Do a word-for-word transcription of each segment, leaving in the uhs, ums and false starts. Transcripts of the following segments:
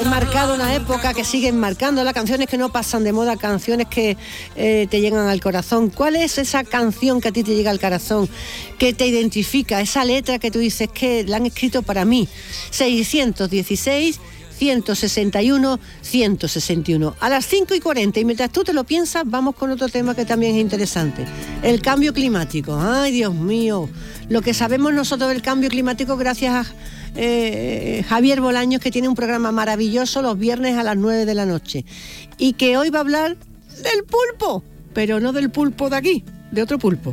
marcado una época, que siguen marcándola, canciones que no pasan de moda, canciones que eh, te llegan al corazón. ¿Cuál es esa canción que a ti te llega al corazón, que te identifica, esa letra que tú dices que la han escrito para mí? seiscientos dieciséis, ciento sesenta y uno, ciento sesenta y uno. A las cinco y cuarenta, y mientras tú te lo piensas, vamos con otro tema que también es interesante. El cambio climático. Ay, Dios mío. Lo que sabemos nosotros del cambio climático gracias a eh, Javier Bolaños, que tiene un programa maravilloso los viernes a las nueve de la noche. Y que hoy va a hablar del pulpo, pero no del pulpo de aquí, de otro pulpo.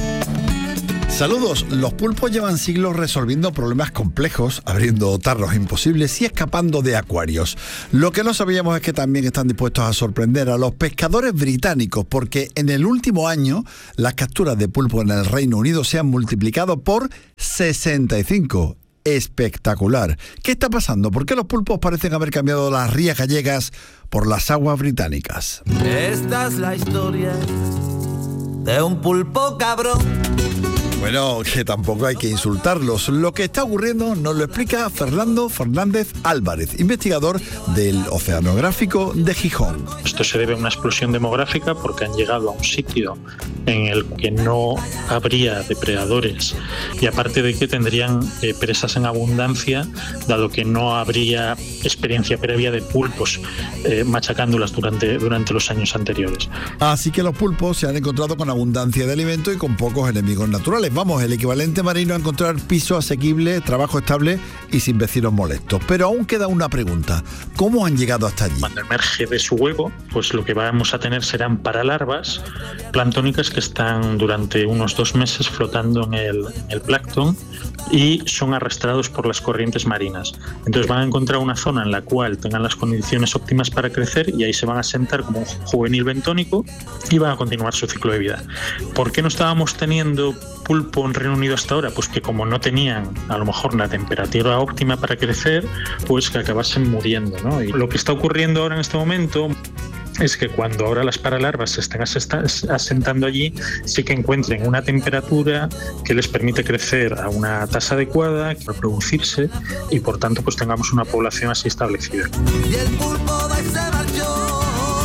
Saludos. Los pulpos llevan siglos resolviendo problemas complejos, abriendo tarros imposibles y escapando de acuarios. Lo que no sabíamos es que también están dispuestos a sorprender a los pescadores británicos, porque en el último año las capturas de pulpo en el Reino Unido se han multiplicado por sesenta y cinco. Espectacular. ¿Qué está pasando? ¿Por qué los pulpos parecen haber cambiado las rías gallegas por las aguas británicas? Esta es la historia de un pulpo cabrón. Bueno, que tampoco hay que insultarlos. Lo que está ocurriendo nos lo explica Fernando Fernández Álvarez, investigador del Oceanográfico de Gijón. Esto se debe a una explosión demográfica porque han llegado a un sitio en el que no habría depredadores y aparte de que tendrían eh, presas en abundancia, dado que no habría experiencia previa de pulpos eh, machacándolas durante, durante los años anteriores. Así que los pulpos se han encontrado con abundancia de alimento y con pocos enemigos naturales. Vamos, el equivalente marino a encontrar piso asequible, trabajo estable y sin vecinos molestos. Pero aún queda una pregunta. ¿Cómo han llegado hasta allí? Cuando emerge de su huevo, pues lo que vamos a tener serán paralarvas planctónicas que están durante unos dos meses flotando en el, en el plancton y son arrastrados por las corrientes marinas. Entonces van a encontrar una zona en la cual tengan las condiciones óptimas para crecer y ahí se van a sentar como un juvenil bentónico y van a continuar su ciclo de vida. ¿Por qué no estábamos teniendo pulpo en Reino Unido hasta ahora? Pues que como no tenían a lo mejor la temperatura óptima para crecer, pues que acabasen muriendo, ¿no? Y lo que está ocurriendo ahora en este momento es que cuando ahora las paralarvas se estén asentando allí, sí que encuentren una temperatura que les permite crecer a una tasa adecuada, reproducirse y por tanto pues tengamos una población así establecida. Y el pulpo se marchó.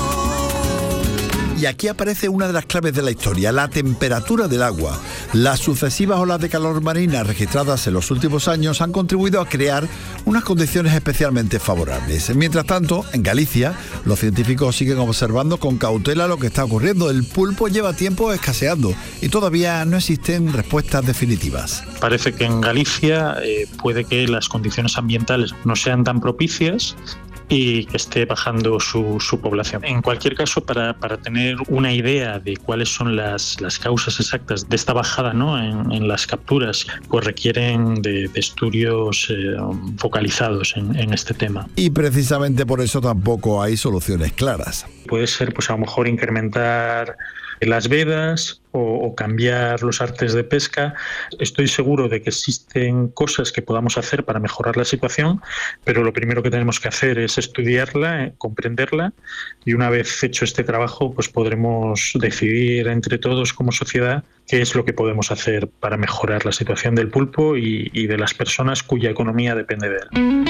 Y aquí aparece una de las claves de la historia, la temperatura del agua. Las sucesivas olas de calor marina registradas en los últimos años han contribuido a crear unas condiciones especialmente favorables. Mientras tanto, en Galicia, los científicos siguen observando con cautela lo que está ocurriendo. El pulpo lleva tiempo escaseando y todavía no existen respuestas definitivas. Parece que en Galicia eh, puede que las condiciones ambientales no sean tan propicias y que esté bajando su, su población. En cualquier caso, para, para tener una idea de cuáles son las, las causas exactas de esta bajada, ¿no?, en, en las capturas, pues requieren de, de estudios eh, focalizados en, en este tema. Y precisamente por eso tampoco hay soluciones claras. Puede ser, pues a lo mejor incrementar las vedas o, o cambiar los artes de pesca. Estoy seguro de que existen cosas que podamos hacer para mejorar la situación, pero lo primero que tenemos que hacer es estudiarla, comprenderla, y una vez hecho este trabajo, pues podremos decidir entre todos como sociedad qué es lo que podemos hacer para mejorar la situación del pulpo y, y de las personas cuya economía depende de él.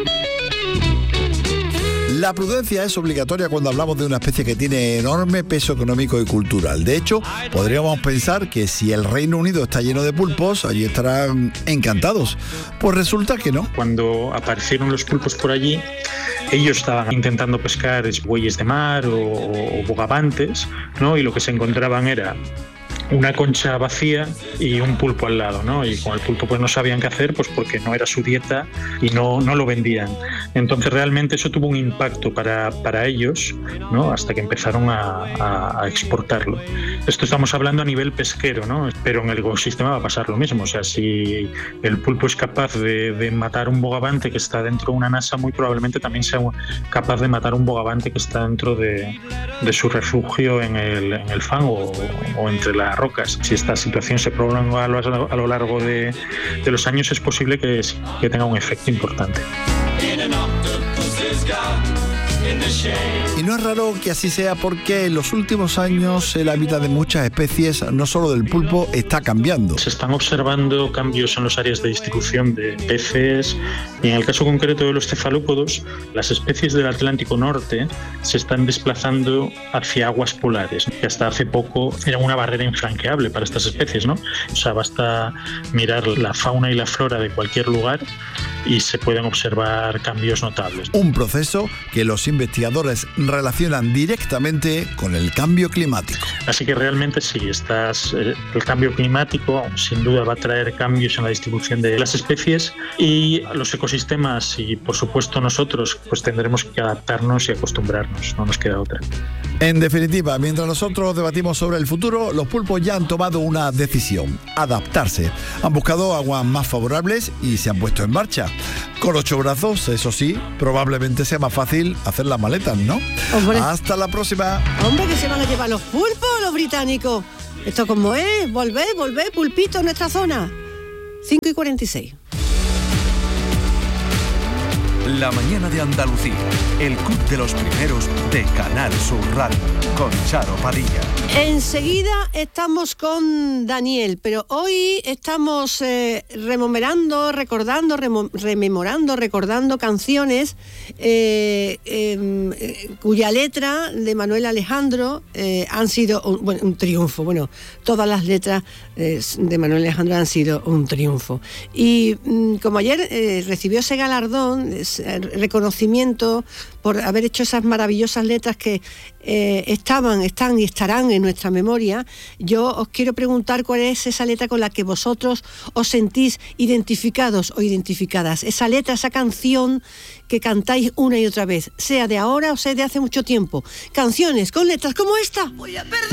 La prudencia es obligatoria cuando hablamos de una especie que tiene enorme peso económico y cultural. De hecho, podríamos pensar que si el Reino Unido está lleno de pulpos, allí estarán encantados. Pues resulta que no. Cuando aparecieron los pulpos por allí, ellos estaban intentando pescar bueyes de mar o, o bogavantes, ¿no? Y lo que se encontraban era una concha vacía y un pulpo al lado, ¿no? Y con el pulpo pues no sabían qué hacer, pues porque no era su dieta y no, no lo vendían. Entonces realmente eso tuvo un impacto para, para ellos, ¿no?, hasta que empezaron a, a, a exportarlo. Esto estamos hablando a nivel pesquero, ¿no? Pero en el ecosistema va a pasar lo mismo. O sea, si el pulpo es capaz de, de matar un bogavante que está dentro de una nasa, muy probablemente también sea capaz de matar un bogavante que está dentro de, de su refugio en el, en el fango o, o entre las rocas. Si esta situación se prolonga a lo, a lo largo de, de los años, es posible que, que tenga un efecto importante. Y no es raro que así sea porque en los últimos años el hábitat de muchas especies, no solo del pulpo, está cambiando. Se están observando cambios en los áreas de distribución de peces y en el caso concreto de los cefalópodos, las especies del Atlántico Norte se están desplazando hacia aguas polares, que hasta hace poco era una barrera infranqueable para estas especies, ¿no? O sea, basta mirar la fauna y la flora de cualquier lugar y se pueden observar cambios notables. Un proceso que los investigadores relacionan directamente con el cambio climático. Así que realmente sí, estás, el cambio climático sin duda va a traer cambios en la distribución de las especies y los ecosistemas y por supuesto nosotros pues tendremos que adaptarnos y acostumbrarnos, no nos queda otra. En definitiva, mientras nosotros debatimos sobre el futuro, los pulpos ya han tomado una decisión: adaptarse. Han buscado aguas más favorables y se han puesto en marcha. Con ocho brazos, eso sí, probablemente sea más fácil hacer las maletas, ¿no? Hombre. Hasta la próxima. Hombre, que se van a llevar los pulpos los británicos. Esto como es, volver, volver, pulpito en nuestra zona. cinco y cuarenta y seis. La mañana de Andalucía, el club de los primeros de Canal Sur Radio, con Charo Padilla. Enseguida estamos con Daniel, pero hoy estamos eh, rememorando, recordando, remo, rememorando, recordando canciones eh, eh, cuya letra de Manuel Alejandro eh, han sido un, bueno, un triunfo. Bueno, todas las letras eh, de Manuel Alejandro han sido un triunfo. Y mm, como ayer eh, recibió ese galardón, ese reconocimiento por haber hecho esas maravillosas letras que eh, estaban, están y estarán en nuestra memoria, yo os quiero preguntar cuál es esa letra con la que vosotros os sentís identificados o identificadas. Esa letra, esa canción que cantáis una y otra vez, sea de ahora o sea de hace mucho tiempo. Canciones con letras como esta. Voy a perder.